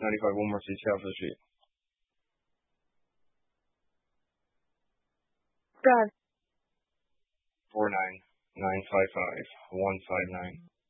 95, one more please, capital street. God. 49955 159.